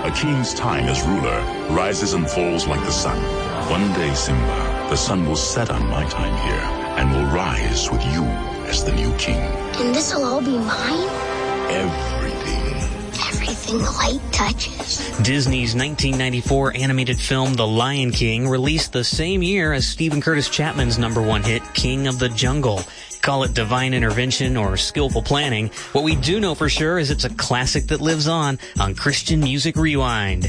A king's time as ruler rises and falls like the sun. One day, Simba, the sun will set on my time here and will rise with you as the new king. And this'll all be mine? Everything. Everything the light touches. Disney's 1994 animated film The Lion King released the same year as Stephen Curtis Chapman's #1 hit, King of the Jungle. Call it divine intervention or skillful planning. What we do know for sure is it's a classic that lives on Christian Music Rewind.